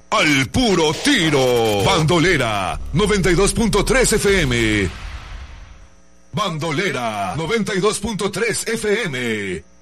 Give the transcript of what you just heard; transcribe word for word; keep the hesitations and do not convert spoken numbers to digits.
Al puro tiro. Bandolera noventa y dos punto tres F M. Bandolera noventa y dos punto tres F M.